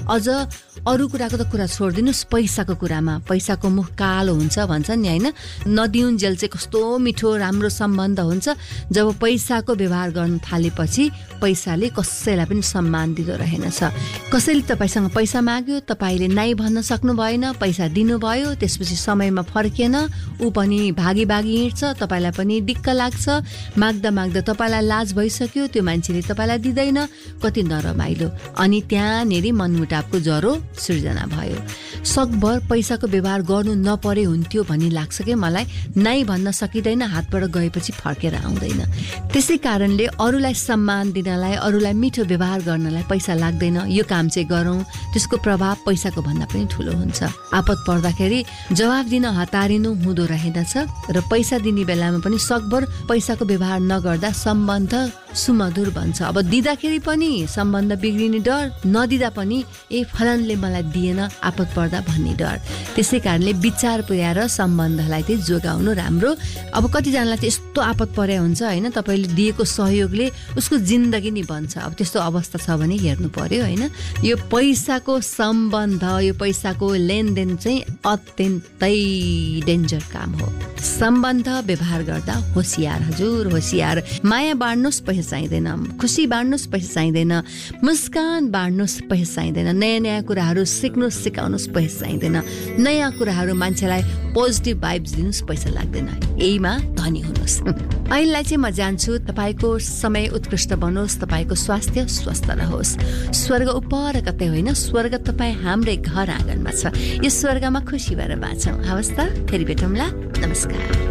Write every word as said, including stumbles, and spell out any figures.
अझ अरू कुराको त कुरा छोडिदिनुस्, पैसाको कुरामा पैसाको मुख कालो हुन्छ भन्छन् नि हैन। नदिउन्जेल चाहिँ कस्तो मिठो राम्रो सम्बन्ध हुन्छ जब पैसाको व्यवहार गर्न थालेपछि पैसाले कसैलाई पनि सम्मान दिँदो रहेनछ। कसैले तपाईसँग पैसा माग्यो, तपाईले नाइ भन्न सक्नु भएन, पैसा दिनुभयो, त्यसपछि समयमा फर्केन, ऊ पनि भागी भागी हिँड्छ, तपाईलाई पनि दिक्क लाग्छ, माग्दा माग्दा तपाईलाई लाज भइसक्यो, त्यो मान्छेले तपाईलाई दिदैन, कति नरमाइलो, अनि त्यहाँनेरि मनमुटावको ज्वरो सृजना भयो। सकभर पैसाको व्यवहार गर्नु नपरे हुन्थ्यो भन्ने लाग्छ के मलाई। नाइ भन्न सकिँदैन, हातबाट गएपछि फर्केर आउँदैन। त्यसै कारणले अरूलाई सम्मान दिनलाई, अरूलाई मिठो व्यवहार गर्नलाई पैसा लाग्दैन। यो काम चाहिँ गरौँ, त्यसको प्रभाव पैसाको भन्दा पनि ठुलो हुन्छ। आपत पर्दाखेरि जवाब दिन हतारिनु हुँदो रहेनछ र पैसा दिने बेलामा पनि सकभर पैसाको व्यवहार नगर्दा सम्बन्ध सुमधुर बन्छ। अब दिँदाखेरि पनि सम्बन्ध बिग्रिने डर, नदिँदा पनि ए फलानले मलाई दिएन आपत पर्दा भन्ने डर। त्यसै कारणले विचार पुर्याएर सम्बन्धलाई चाहिँ जोगाउनु राम्रो। अब कतिजनालाई चाहिँ यस्तो आपत पर्या हुन्छ हैन, तपाईले दिएको सहयोगले उसको जिन्दगी नै बन्छ। अब त्यस्तो अवस्था छ भने हेर्नु पर्यो हैन। यो पैसाको सम्बन्ध, यो पैसाको लेनदेन चाहिँ अत्यन्तै डेन्जर काम हो। सम्बन्ध व्यवहार गर्दा होशियार, हजुर होशियार। माया बाँड्नुस् पैसा चाहिँदैन, खुसी बाँड्नुस् पैसा चाहिँदैन, मुस्कान बाँड्नुस् पैसा चाहिँदैन, नयाँ नयाँ कुराहरू सिक्नुस् सिकाउनुस् पैसा चाहिँदैन, नयाँ कुराहरू मान्छेलाई पोजिटिभ भाइब्स दिनुस् पैसा लाग्दैन। यहीमा धनी हुनुहोस्। अहिलेलाई चाहिँ म जान्छु। तपाईँको समय उत्कृष्ट बनोस्, तपाईँको स्वास्थ्य स्वस्थ रहोस्। स्वर्ग उपर कतै होइन, स्वर्ग तपाईँ हाम्रै घर आँगनमा छ। यो स्वर्गमा खुसी भएर बाँचौँ। हवस् त, फेरि भेटौँला। नमस्कार।